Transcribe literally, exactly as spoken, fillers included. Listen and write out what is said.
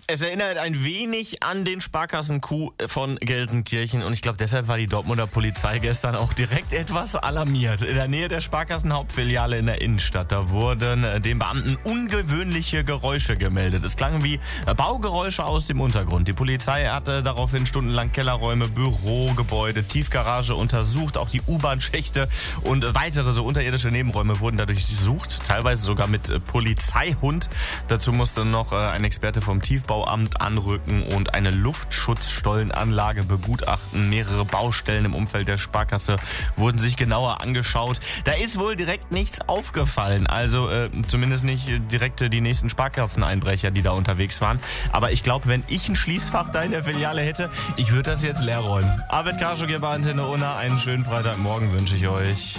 Es erinnert ein wenig an den Sparkassen-Coup von Gelsenkirchen und ich glaube, deshalb war die Dortmunder Polizei gestern auch direkt etwas alarmiert. In der Nähe der Sparkassen-Hauptfiliale in der Innenstadt, da wurden den Beamten ungewöhnliche Geräusche gemeldet. Es klangen wie Baugeräusche aus dem Untergrund. Die Polizei hatte daraufhin stundenlang Kellerräume, Bürogebäude, Tiefgarage untersucht, auch die U-Bahn-Schächte und weitere so unterirdische Nebenräume wurden dadurch durchsucht, teilweise sogar mit Polizeihund. Dazu musste noch ein Experte vom Tiefbau Amt anrücken und eine Luftschutzstollenanlage begutachten. Mehrere Baustellen im Umfeld der Sparkasse wurden sich genauer angeschaut. Da ist wohl direkt nichts aufgefallen. Also äh, zumindest nicht direkt die nächsten Sparkasseneinbrecher, die da unterwegs waren. Aber ich glaube, wenn ich ein Schließfach da in der Filiale hätte, ich würde das jetzt leer räumen. Arvid Karschuk hier bei Antenne Unna. Einen schönen Freitagmorgen wünsche ich euch.